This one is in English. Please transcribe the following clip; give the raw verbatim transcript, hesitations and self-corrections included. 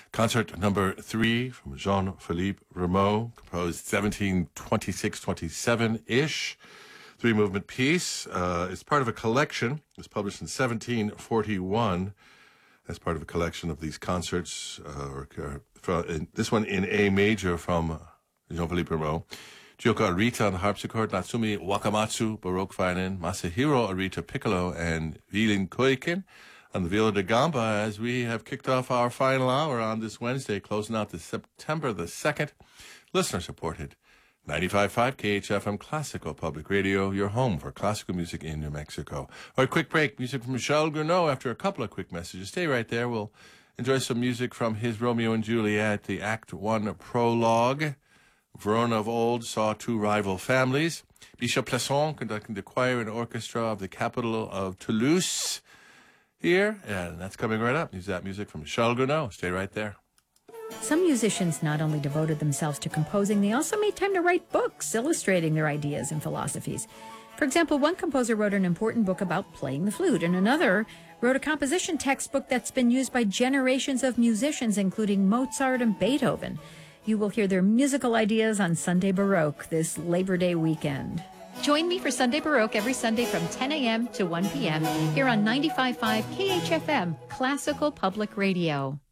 Concert number three from Jean-Philippe Rameau, composed seventeen twenty-six twenty-seven-ish. Three-movement piece. Uh, it's part of a collection. It was published in seventeen forty-one as part of a collection of these concerts. Uh, or, or, from, in, this one in A major from Jean-Philippe Rameau. Gyoko Arita on the harpsichord, Natsumi Wakamatsu, Baroque violin, Masahiro Arita piccolo, and Vilin Koiken on the viola da gamba, as we have kicked off our final hour on this Wednesday, closing out to September the second. Listener-supported ninety-five point five K H F M Classical Public Radio, your home for classical music in New Mexico. All right, quick break. Music from Michel Gounod after a couple of quick messages. Stay right there. We'll enjoy some music from his Romeo and Juliet, the Act One prologue. Verona of old saw two rival families. Bishop Plasson conducting the choir and orchestra of the capital of Toulouse here. And that's coming right up. Use that music from Michel Gounod. Stay right there. Some musicians not only devoted themselves to composing, they also made time to write books illustrating their ideas and philosophies. For example, one composer wrote an important book about playing the flute, and another wrote a composition textbook that's been used by generations of musicians, including Mozart and Beethoven. You will hear their musical ideas on Sunday Baroque this Labor Day weekend. Join me for Sunday Baroque every Sunday from ten a.m. to one p.m. here on ninety-five point five K H F M, Classical Public Radio.